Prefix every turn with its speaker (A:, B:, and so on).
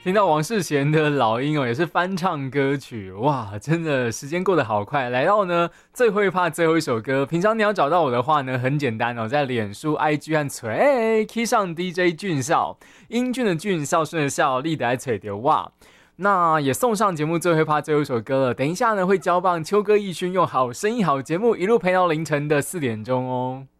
A: 听到王世贤的老鹰也是翻唱歌曲，哇，真的时间过得好快。来到呢最后一趴最后一首歌，平常你要找到我的话呢，很简单在脸书、IG 和Twitter key 上 DJ 俊孝，英俊的俊，孝顺的孝，立得嘴的哇。那也送上节目最后一趴最后一首歌了，等一下呢会交棒秋哥义勋用好声音好节目一路陪到凌晨的4点钟哦。